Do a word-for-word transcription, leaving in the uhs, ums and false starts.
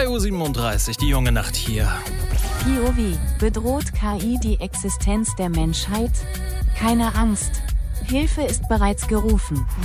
drei Uhr siebenunddreißig, die junge Nacht hier. P O V. Bedroht K I die Existenz der Menschheit? Keine Angst. Hilfe ist bereits gerufen.